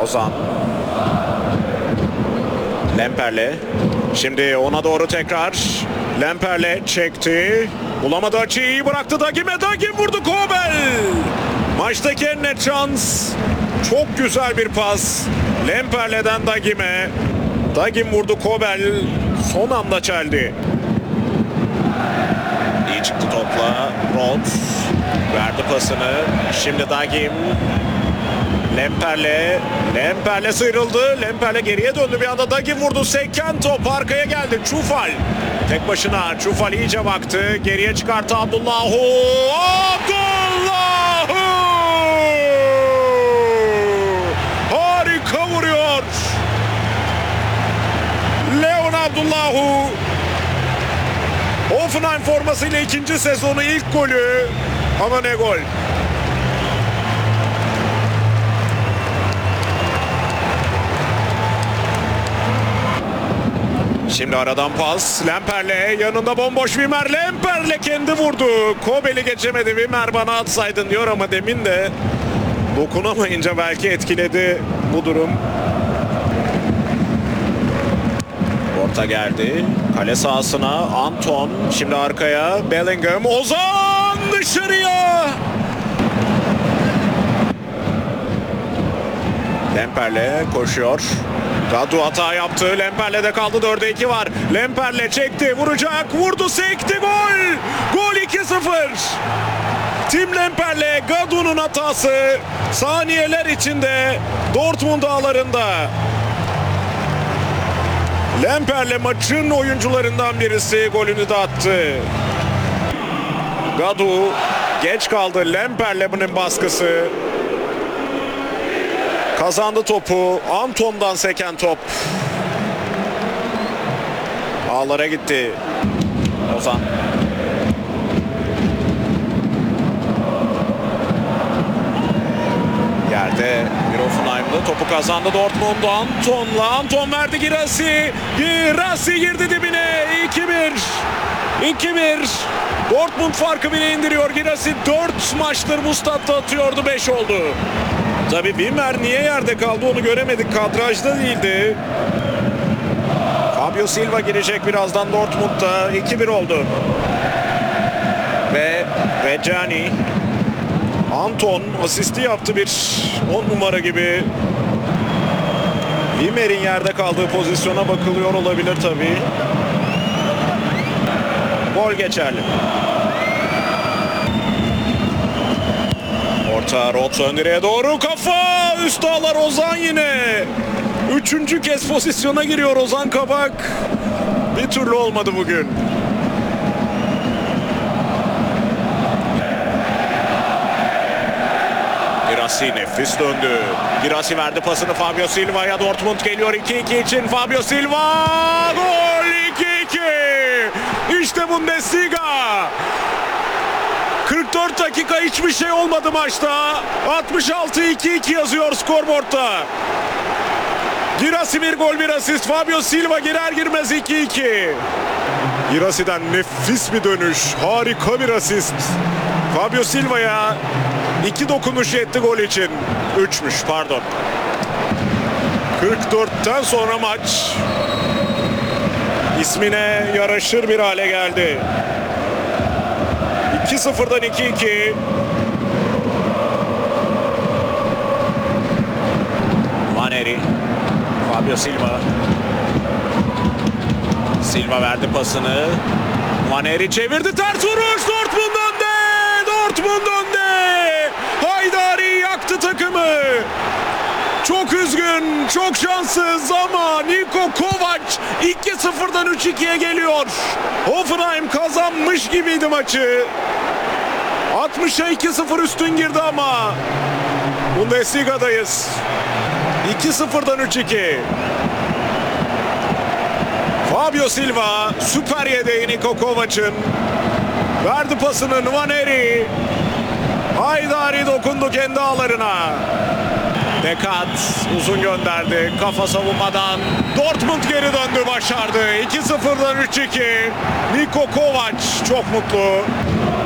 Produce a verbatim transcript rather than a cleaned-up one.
Ozan. Lemperle. Şimdi ona doğru tekrar. Lemperle çekti. Bulamadı açıyı, iyi bıraktı Dagim'e. Dagim vurdu, Kobel. Maçtaki en net şans. Çok güzel bir pas. Lemperle'den Dagim'e. Dagim vurdu, Kobel son anda çeldi. İyi çıktı topla. Rhodes verdi pasını. Şimdi Dagim. Lemperle. Lemperle sıyrıldı. Lemperle geriye döndü bir anda. Dagim vurdu. Seken top arkaya geldi. Çufal. Tek başına. Çufal iyice baktı. Geriye çıkarttı Abdullahu. Abdullahu! Harika vuruyor. Leon Abdullahu. Hoffenheim formasıyla ikinci sezonu ilk golü. Ama ne gol. Şimdi aradan pas. Lemperle yanında bomboş Wimmer. Lemperle kendi vurdu. Kobel'i geçemedi. Wimmer bana atsaydın diyor ama demin de dokunamayınca belki etkiledi bu durum. Orta geldi. Kale sahasına Anton. Şimdi arkaya Bellingham. Ozan dışarıya. Lemperle koşuyor. Gadu hata yaptı. Lemperle de kaldı. dörde iki var. Lemperle çekti. Vuracak. Vurdu. Sekti. Gol. Gol iki sıfır. Tim Lemperle. Gadu'nun hatası. Saniyeler içinde Dortmund ağlarında. Lemperle maçın oyuncularından birisi golünü de attı. Gadu geç kaldı. Lemperle'nin baskısı. Kazandı topu. Anton'dan seken top. Ağlara gitti. Ozan. Yerde bir Hoffenheim'da topu kazandı Dortmund. Anton'la. Anton verdi Girassi. Girassi girdi dibine. iki bir. iki bir. Dortmund farkı bile indiriyor. Girassi dört maçtır bu statta atıyordu. beş oldu. Tabii Wimmer niye yerde kaldı onu göremedik. Kadrajda değildi. Fabio Silva girecek birazdan Dortmund'da. iki bir oldu. Ve Reggiani. Anton asisti yaptı, bir on numara gibi. Wimmer'in yerde kaldığı pozisyona bakılıyor olabilir tabii. Gol geçerli. Orta Rhodes ön direğe doğru, kafa üst ağlar Ozan yine. Üçüncü kez pozisyona giriyor Ozan Kabak. Bir türlü olmadı bugün. Girassi nefis döndü. Girassi verdi pasını Fabio Silva'ya. Dortmund geliyor iki iki için. Fabio Silva gol, iki iki. İşte Bundesliga. kırk dört dakika hiçbir şey olmadı maçta. altmış altı iki iki yazıyor skorboardta. Girassi bir gol bir asist. Fabio Silva girer girmez iki iki. Girassi'den nefis bir dönüş. Harika bir asist. Fabio Silva'ya iki dokunuş yetti gol için. Üçmüş pardon. kırk dörtten sonra maç ismine yaraşır bir hale geldi. iki sıfırdan iki iki. Maneri. Fabio Silva. Silva verdi pasını. Maneri çevirdi. Ters vuruş. Dortmund önde. Dortmund önde. Haydari yaktı takımı. Çok üzgün, çok şanssız ama Niko Kovac iki sıfırdan üç ikiye geliyor. Hoffenheim kazanmış gibiydi maçı. altmışa iki sıfır üstün girdi ama Bundesliga'dayız. iki sıfırdan üç iki. Fabio Silva süper yedeği Niko Kovac'ın. Verdi pasını Nwaneri. Haydari dokundu kendi ağlarına. Dekat uzun gönderdi. Kafa savunmadan. Dortmund geri döndü, başardı. iki sıfırdan üç iki. Niko Kovac çok mutlu.